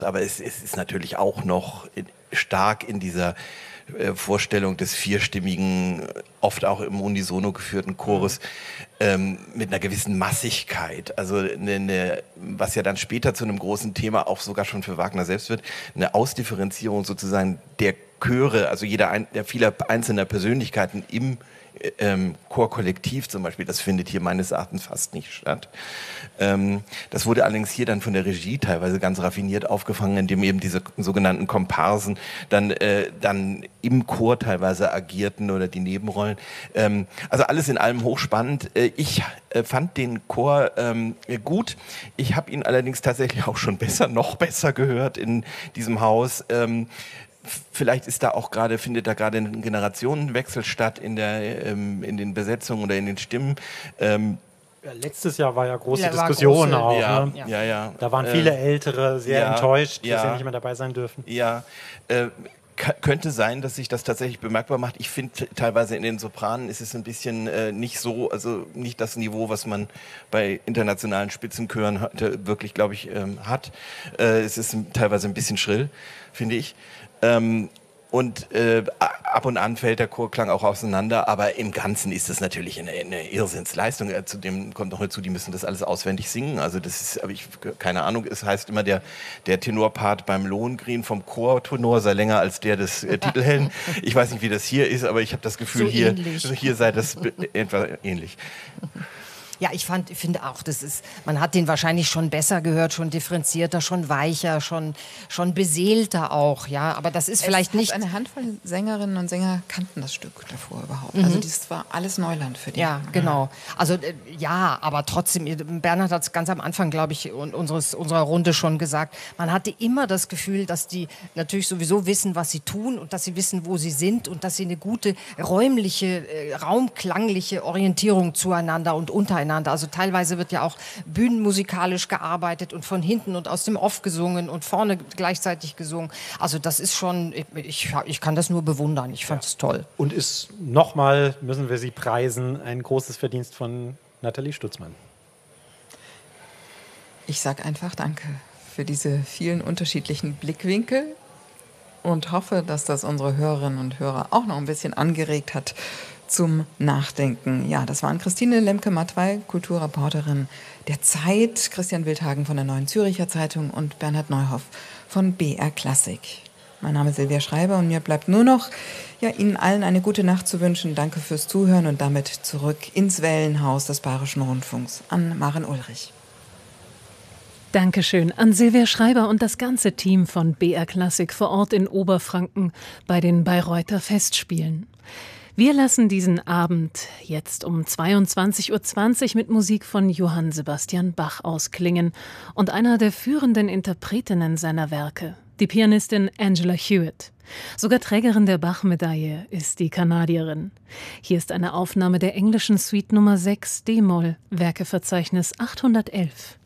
Aber es ist natürlich auch noch stark in dieser Vorstellung des vierstimmigen, oft auch im Unisono geführten Chores, mit einer gewissen Massigkeit. Also was ja dann später zu einem großen Thema auch sogar schon für Wagner selbst wird, eine Ausdifferenzierung sozusagen der Chöre, also der vieler einzelner Persönlichkeiten im Chorkollektiv zum Beispiel, das findet hier meines Erachtens fast nicht statt. Das wurde allerdings hier dann von der Regie teilweise ganz raffiniert aufgefangen, indem eben diese sogenannten Komparsen dann im Chor teilweise agierten oder die Nebenrollen. Also alles in allem hochspannend. Ich fand den Chor gut. Ich habe ihn allerdings tatsächlich auch schon noch besser gehört in diesem Haus. Vielleicht findet da gerade ein Generationenwechsel statt in den Besetzungen oder in den Stimmen. Letztes Jahr war ja große Diskussion auch. Ja, ne? ja. Da waren viele Ältere sehr enttäuscht, dass sie nicht mehr dabei sein dürfen. Ja, könnte sein, dass sich das tatsächlich bemerkbar macht. Ich finde, teilweise in den Sopranen ist es ein bisschen nicht so, also nicht das Niveau, was man bei internationalen Spitzenchören wirklich, glaube ich, hat. Es ist teilweise ein bisschen schrill, finde ich. Und ab und an fällt der Chorklang auch auseinander, aber im Ganzen ist es natürlich eine Irrsinnsleistung. Zudem kommt noch dazu, die müssen das alles auswendig singen. Also das ist, aber keine Ahnung, es heißt immer, der Tenorpart beim Lohengrin vom Chortenor sei länger als der des Titelhelden. Ich weiß nicht, wie das hier ist, aber ich habe das Gefühl, so hier sei das etwa ähnlich. Ja, ich finde auch, man hat den wahrscheinlich schon besser gehört, schon differenzierter, schon weicher, schon beseelter auch, ja. Aber das ist vielleicht nicht. Eine Handvoll Sängerinnen und Sänger kannten das Stück davor überhaupt. Also das war alles Neuland für die. Ja, genau. Also aber trotzdem, Bernhard hat es ganz am Anfang, glaube ich, unserer Runde schon gesagt, man hatte immer das Gefühl, dass die natürlich sowieso wissen, was sie tun und dass sie wissen, wo sie sind und dass sie eine gute räumliche, raumklangliche Orientierung zueinander und untereinander. Also teilweise wird ja auch bühnenmusikalisch gearbeitet und von hinten und aus dem Off gesungen und vorne gleichzeitig gesungen. Also das ist schon, ich kann das nur bewundern. Ich fand es toll. Und nochmal müssen wir sie preisen, ein großes Verdienst von Nathalie Stutzmann. Ich sage einfach Danke für diese vielen unterschiedlichen Blickwinkel und hoffe, dass das unsere Hörerinnen und Hörer auch noch ein bisschen angeregt hat zum Nachdenken. Ja, das waren Christine Lemke-Mattwey, Kulturreporterin der Zeit, Christian Wildhagen von der Neuen Zürcher Zeitung und Bernhard Neuhoff von BR Klassik. Mein Name ist Silvia Schreiber und mir bleibt nur noch, Ihnen allen eine gute Nacht zu wünschen. Danke fürs Zuhören und damit zurück ins Wellenhaus des Bayerischen Rundfunks an Maren Ulrich. Dankeschön an Silvia Schreiber und das ganze Team von BR Klassik vor Ort in Oberfranken bei den Bayreuther Festspielen. Wir lassen diesen Abend jetzt um 22:20 Uhr mit Musik von Johann Sebastian Bach ausklingen und einer der führenden Interpretinnen seiner Werke, die Pianistin Angela Hewitt. Sogar Trägerin der Bach-Medaille ist die Kanadierin. Hier ist eine Aufnahme der englischen Suite Nummer 6 d-Moll, Werkeverzeichnis 811.